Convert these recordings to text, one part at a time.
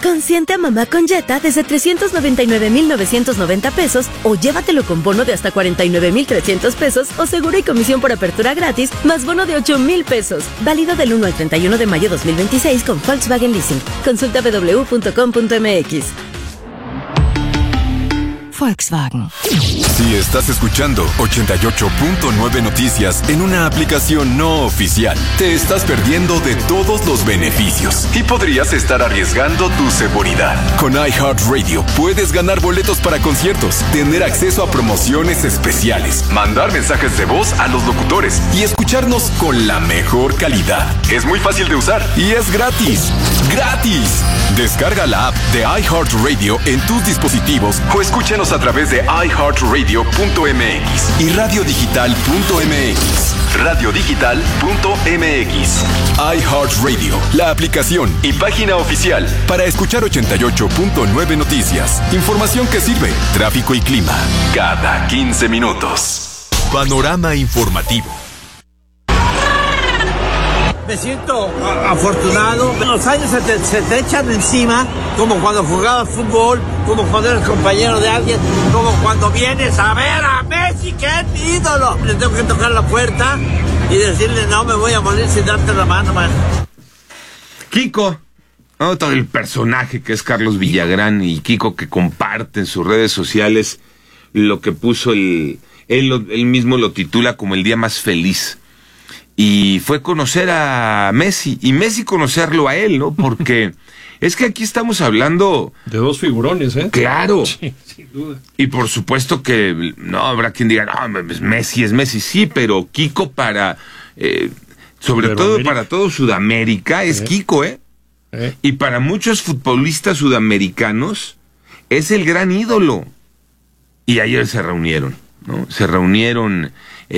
Consiente a mamá con Jetta desde 399,990 pesos o llévatelo con bono de hasta 49,300 pesos o seguro y comisión por apertura gratis más bono de 8,000 pesos. Válido del 1 al 31 de mayo 2026 con Volkswagen Leasing. Consulta www.com.mx. Volkswagen. Si estás escuchando 88.9 Noticias en una aplicación no oficial, te estás perdiendo de todos los beneficios y podrías estar arriesgando tu seguridad. Con iHeartRadio puedes ganar boletos para conciertos, tener acceso a promociones especiales, mandar mensajes de voz a los locutores y escucharnos con la mejor calidad. Es muy fácil de usar y es gratis. ¡Gratis! Descarga la app de iHeartRadio en tus dispositivos o escúchanos a través de iHeartRadio.mx y radiodigital.mx. Radiodigital.mx. iHeartRadio, la aplicación y página oficial para escuchar 88.9 Noticias. Información que sirve, tráfico y clima, cada 15 minutos. Panorama informativo. Me siento afortunado. Los años se te echan encima, como cuando jugabas fútbol, como cuando eres compañero de alguien, como cuando vienes a ver a Messi, que es mi ídolo. Le tengo que tocar la puerta y decirle, no, me voy a morir sin darte la mano, man. Kiko, todo el personaje que es Carlos Villagrán, y Kiko que comparte en sus redes sociales lo que puso él mismo lo titula como el día más feliz. Y fue conocer a Messi, y Messi conocerlo a él, ¿no? Porque es que aquí estamos hablando... de dos figurones, ¿eh? Claro. Sí, sin duda. Y por supuesto que, no, habrá quien diga, no, Messi es Messi, sí, pero Kiko sobre todo para todo Sudamérica, es Kiko, ¿eh? Y para muchos futbolistas sudamericanos, es el gran ídolo. Y ayer se reunieron, ¿no? Se reunieron,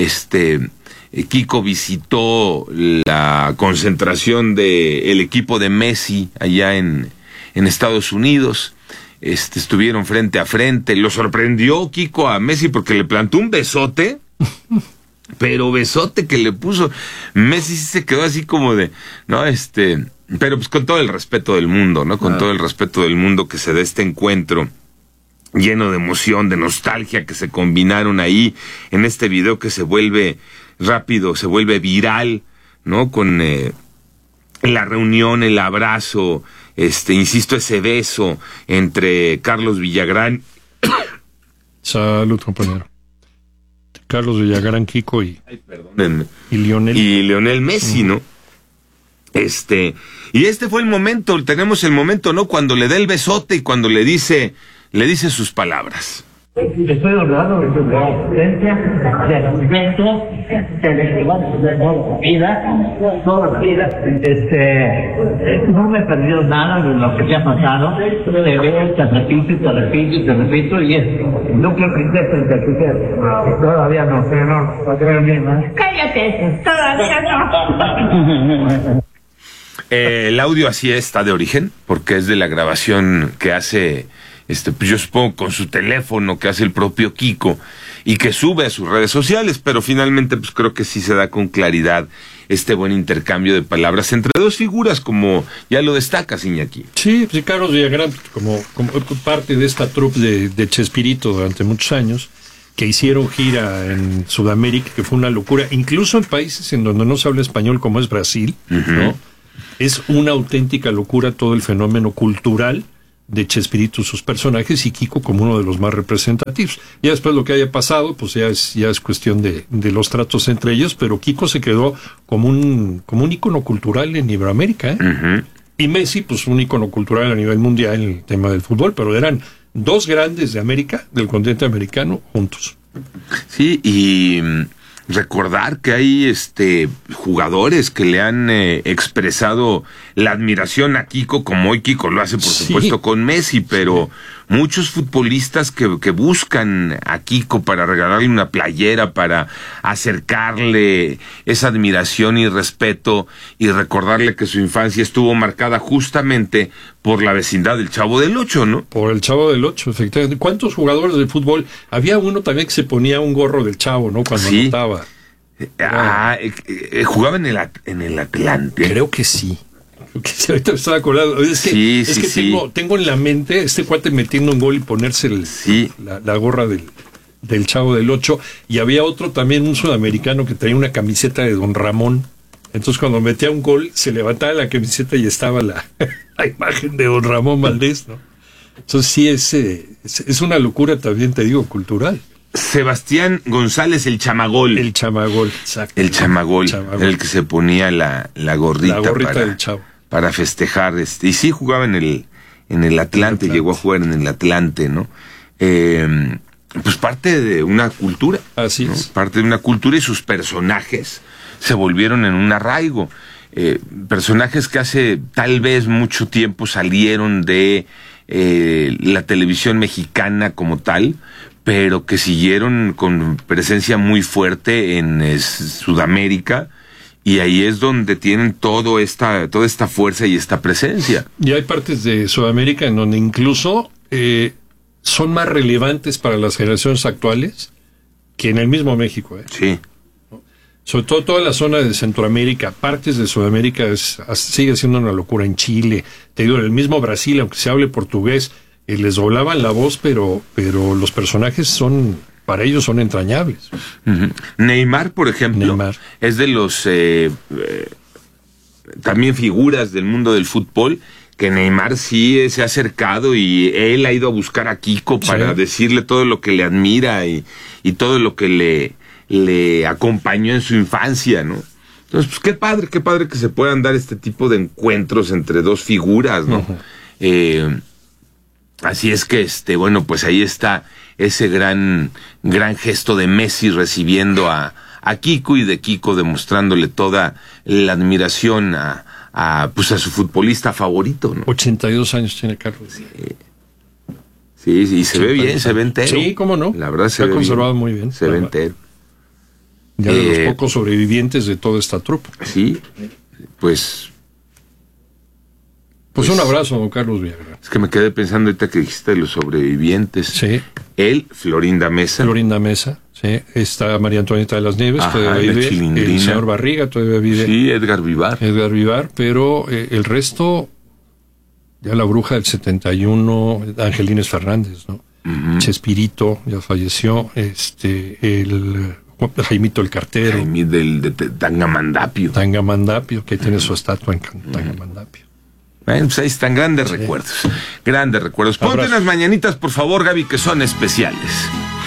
Kiko visitó la concentración del equipo de Messi allá en Estados Unidos. Estuvieron frente a frente. Lo sorprendió Kiko a Messi porque le plantó un besote, pero besote que le puso. Messi sí se quedó así como de, ¿no? Pero pues con todo el respeto del mundo, ¿no? Con todo el respeto del mundo que se dé este encuentro lleno de emoción, de nostalgia, que se combinaron ahí en este video que se vuelve rápido, se vuelve viral, ¿no? Con la reunión, el abrazo, insisto, ese beso entre Carlos Villagrán. Salud, compañero. Carlos Villagrán, Kiko y Lionel. Y Lionel Messi, ¿no? Y fue el momento, tenemos el momento, ¿no? Cuando le da el besote y cuando le dice sus palabras. Estoy honrado de tu presencia, de respeto, te le llevas de toda la vida. No me he perdido nada de lo que te ha pasado. Te veo, te repito, y no quiero que estés frente a tu ser. Todavía no, creo bien, ¿no? Cállate, todavía no. El audio así está de origen, porque es de la grabación que hace... pues yo supongo con su teléfono que hace el propio Kiko y que sube a sus redes sociales, pero finalmente pues creo que sí se da con claridad este buen intercambio de palabras entre dos figuras, como ya lo destacas, Iñaki. Sí, pues Carlos Villagrán, como parte de esta troupe de Chespirito durante muchos años, que hicieron gira en Sudamérica, que fue una locura, incluso en países en donde no se habla español, como es Brasil, ¿no? Es una auténtica locura todo el fenómeno cultural de Chespirito, sus personajes, y Kiko como uno de los más representativos. Ya después lo que haya pasado, pues ya es cuestión de los tratos entre ellos, pero Kiko se quedó como un ícono cultural en Iberoamérica, ¿eh? Y Messi, pues un ícono cultural a nivel mundial en el tema del fútbol, pero eran dos grandes de América, del continente americano, juntos. Sí, y recordar que hay jugadores que le han expresado la admiración a Kiko, como hoy Kiko lo hace por supuesto con Messi, pero muchos futbolistas que buscan a Kiko para regalarle una playera, para acercarle esa admiración y respeto y recordarle que su infancia estuvo marcada justamente por la vecindad del Chavo del Ocho, ¿no? Por el Chavo del Ocho, efectivamente. ¿Cuántos jugadores de fútbol? Había uno también que se ponía un gorro del Chavo, ¿no? Cuando anotaba. Jugaba en el Atlante. Creo que sí. Que si ahorita me estaba acordando. Es que, tengo en la mente este cuate metiendo un gol y ponerse la gorra del Chavo del Ocho. Y había otro también, un sudamericano, que traía una camiseta de Don Ramón. Entonces cuando metía un gol, se levantaba la camiseta y estaba la imagen de Don Ramón Valdés, ¿no? Entonces sí, es una locura también, te digo, cultural. Sebastián González, el Chamagol. El Chamagol, exacto. El Chamagol, el que se ponía la gorrita del Chavo. Para festejar. Y sí jugaba en el Atlante, llegó a jugar en el Atlante, ¿no? Pues parte de una cultura. Así ¿no? es. Parte de una cultura, y sus personajes se volvieron en un arraigo. Personajes que hace tal vez mucho tiempo salieron de la televisión mexicana como tal, pero que siguieron con presencia muy fuerte en Sudamérica, y ahí es donde tienen toda esta fuerza y esta presencia. Y hay partes de Sudamérica en donde incluso son más relevantes para las generaciones actuales que en el mismo México. Sí. Sobre todo toda la zona de Centroamérica, partes de Sudamérica sigue siendo una locura. En Chile, te digo, en el mismo Brasil, aunque se hable portugués, les doblaban la voz, pero los personajes para ellos son entrañables. Uh-huh. Neymar, por ejemplo, es de los también figuras del mundo del fútbol, que Neymar sí se ha acercado, y él ha ido a buscar a Kiko para decirle todo lo que le admira y todo lo que le acompañó en su infancia, ¿no? Entonces, pues qué padre que se puedan dar este tipo de encuentros entre dos figuras, ¿no? Uh-huh. Así es que, bueno, pues ahí está ese gran gesto de Messi recibiendo a Kiko, y de Kiko demostrándole toda la admiración a su futbolista favorito, ¿no? 82 años tiene Carlos. Sí, y se ve bien, se ve entero. Sí, cómo no. La verdad se ha conservado muy bien. Se ve entero. Ya de los pocos sobrevivientes de toda esta trupa. Sí, pues un abrazo, don Carlos Villagrán. Es que me quedé pensando ahorita que dijiste de los sobrevivientes. Sí. Él, Florinda Mesa, sí. Está María Antonieta de las Nieves, todavía vive. El señor Barriga todavía vive. Sí, Edgar Vivar, pero el resto, ya la bruja del 71, Angelines Fernández, ¿no? Uh-huh. Chespirito, ya falleció, el Jaimito el Cartero. De Tangamandapio. Que tiene su estatua en Tangamandapio. Pues ahí están grandes recuerdos. Ponte unas mañanitas, por favor, Gaby, que son especiales.